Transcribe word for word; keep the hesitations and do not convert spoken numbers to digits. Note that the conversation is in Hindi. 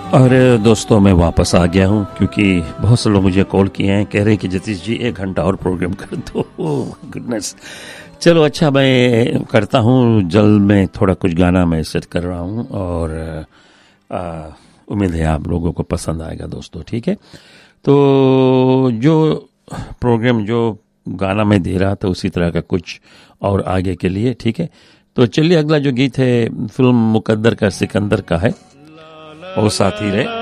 और दोस्तों मैं वापस आ गया हूँ क्योंकि बहुत से लोग मुझे कॉल किए हैं, कह रहे हैं कि जतीश जी एक घंटा और प्रोग्राम कर दो। गुडनेस, चलो अच्छा मैं करता हूँ। जल्द में थोड़ा कुछ गाना मैं सेट कर रहा हूँ और उम्मीद है आप लोगों को पसंद आएगा दोस्तों, ठीक है। तो जो प्रोग्राम जो गाना मैं दे रहा था उसी तरह का कुछ और आगे के लिए, ठीक है। तो चलिए अगला जो गीत है फिल्म मुकद्दर का सिकंदर का है, ओ साथी रे।